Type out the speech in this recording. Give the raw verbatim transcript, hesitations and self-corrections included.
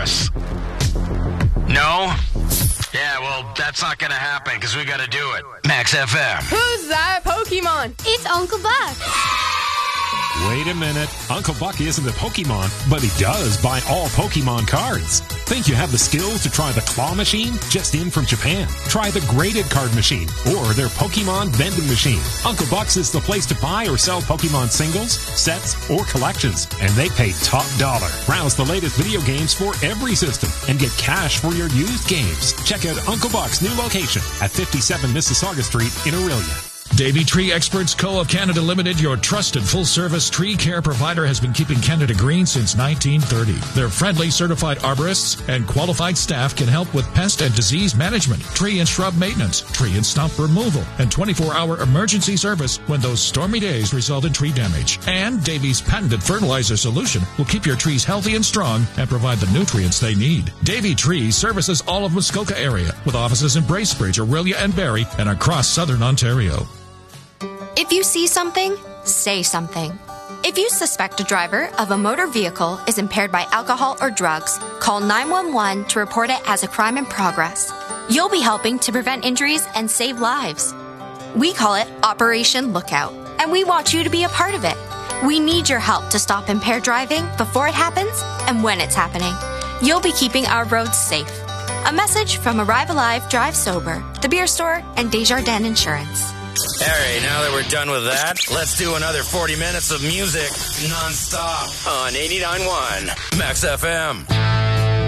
us. No? Yeah, well, that's not going to happen because we got to do it. Max F M. Who's that Pokemon? It's Uncle Buck. Wait a minute. Uncle Buck isn't a Pokemon, but he does buy all Pokemon cards. Think you have the skills to try the claw machine? Just in from Japan. Try the graded card machine or their Pokemon vending machine. Uncle Buck's is the place to buy or sell Pokemon singles, sets, or collections. And they pay top dollar. Browse the latest video games for every system and get cash for your used games. Check out Uncle Buck's new location at fifty-seven Mississauga Street in Aurelia. Davy Tree Experts Co. of Canada Limited, your trusted full-service tree care provider, has been keeping Canada green since nineteen thirty. Their friendly, certified arborists and qualified staff can help with pest and disease management, tree and shrub maintenance, tree and stump removal, and twenty-four hour emergency service when those stormy days result in tree damage. And Davy's patented fertilizer solution will keep your trees healthy and strong and provide the nutrients they need. Davy Tree services all of Muskoka area with offices in Bracebridge, Aurelia, and Barrie, and across southern Ontario. If you see something, say something. If you suspect a driver of a motor vehicle is impaired by alcohol or drugs, call nine one one to report it as a crime in progress. You'll be helping to prevent injuries and save lives. We call it Operation Lookout, and we want you to be a part of it. We need your help to stop impaired driving before it happens and when it's happening. You'll be keeping our roads safe. A message from Arrive Alive, Drive Sober, The Beer Store, and Desjardins Insurance. All right, now that we're done with that, let's do another forty minutes of music non-stop on eighty-nine point one Max F M.